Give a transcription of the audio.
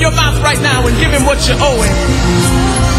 your mouth right now and give him what you owe him.